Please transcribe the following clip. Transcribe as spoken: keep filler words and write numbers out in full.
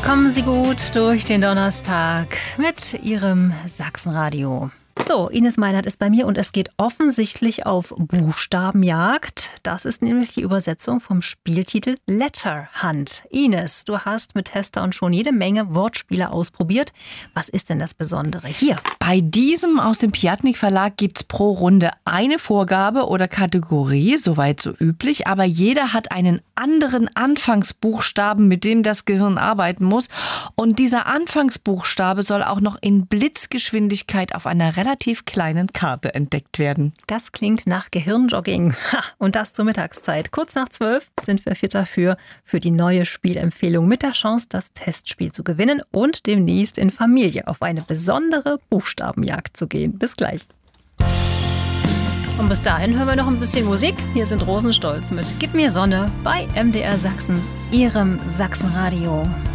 Kommen Sie gut durch den Donnerstag mit Ihrem Sachsenradio. So, Ines Meinert ist bei mir und es geht offensichtlich auf Buchstabenjagd. Das ist nämlich die Übersetzung vom Spieltitel Letter Hunt. Ines, du hast mit Tester und schon jede Menge Wortspiele ausprobiert. Was ist denn das Besondere hier? Bei diesem aus dem Piatnik Verlag gibt's pro Runde eine Vorgabe oder Kategorie, soweit so üblich, aber jeder hat einen anderen Anfangsbuchstaben, mit dem das Gehirn arbeiten muss. Und dieser Anfangsbuchstabe soll auch noch in Blitzgeschwindigkeit auf einer relativ kleinen Karte entdeckt werden. Das klingt nach Gehirnjogging. Ha, und das zur Mittagszeit. Kurz nach zwölf sind wir fit dafür, für die neue Spielempfehlung mit der Chance, das Testspiel zu gewinnen und demnächst in Familie auf eine besondere Buchstabenjagd zu gehen. Bis gleich. Und bis dahin hören wir noch ein bisschen Musik. Hier sind Rosenstolz mit Gib mir Sonne bei M D R Sachsen, Ihrem Sachsenradio.